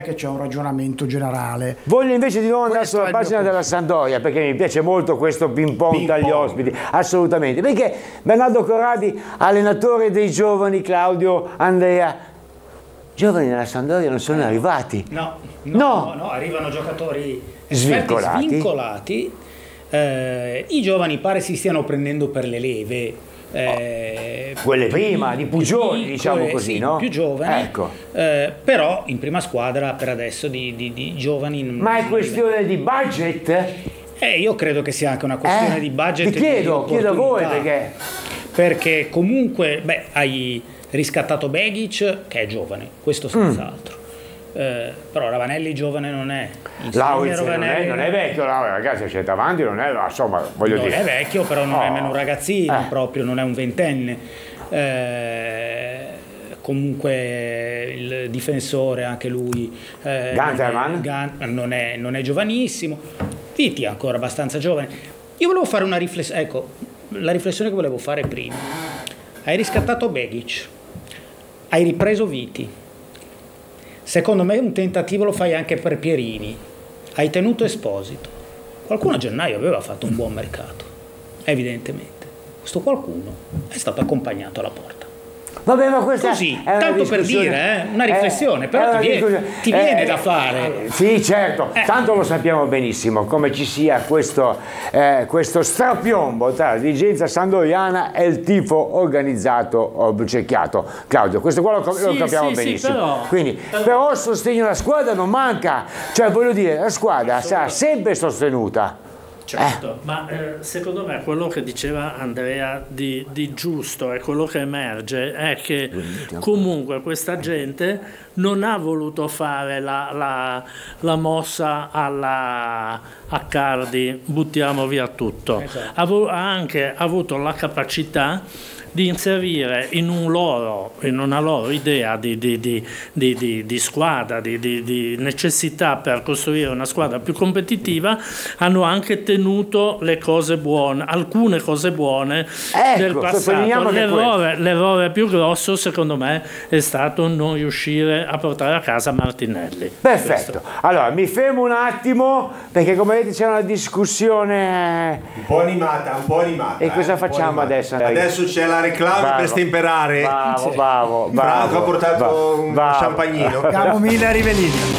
che c'è un ragionamento generale. Voglio invece di nuovo andare sulla pagina della Sampdoria, perché mi piace molto questo ping pong tra gli ospiti, assolutamente, perché Bernardo Corradi, allenatore dei giovani, Claudio, Andrea, giovani nella Sampdoria non sono arrivati. No, arrivano giocatori svincolati. I giovani pare si stiano prendendo per le leve. Quelle prima di Pugioni, diciamo così, sì, no? Più giovani, ecco. Però in prima squadra per adesso di giovani. Ma è questione di budget? Io credo che sia anche una questione di budget. Vi chiedo a voi perché comunque hai riscattato Begic, che è giovane, questo senz'altro. Però Ravanelli giovane non è. Lauritz non è vecchio, ragazzi, c'è davanti, non è, insomma, voglio dire. Non è vecchio, però non è nemmeno un ragazzino, proprio, non è un ventenne. Comunque il difensore, anche lui, Ganterman non è giovanissimo. Viti è ancora abbastanza giovane. Io volevo fare una riflessione, ecco, la riflessione che volevo fare prima. Hai riscattato Begic, hai ripreso Viti. Secondo me un tentativo lo fai anche per Pierini. Hai tenuto Esposito. Qualcuno a gennaio aveva fatto un buon mercato, evidentemente. Questo qualcuno è stato accompagnato alla porta. Vabbè, ma questa così, è tanto per dire, una riflessione, però ti viene da fare. Sì, certo, tanto lo sappiamo benissimo come ci sia questo strapiombo tra la dirigenza sandoriana e il tifo organizzato obcecchiato. Claudio, questo qua lo capiamo benissimo. Però, quindi, però il sostegno alla squadra non manca, cioè voglio dire, la squadra sarà sempre sostenuta. Certo, ma secondo me quello che diceva Andrea di giusto e quello che emerge è che comunque questa gente non ha voluto fare la mossa a Cardi, buttiamo via tutto. Esatto. Ha anche avuto la capacità di inserire in una loro idea di squadra, di necessità per costruire una squadra più competitiva, hanno anche tenuto le cose buone, alcune cose buone del passato. L'errore più grosso secondo me è stato non riuscire a portare a casa Martinelli. Perfetto, allora mi fermo un attimo perché come vedete c'è una discussione un po' animata. E cosa facciamo adesso? Adesso c'è la reclama per stemperare. Bravo. Franco ha portato un champagnino. Camomilla Rivellini.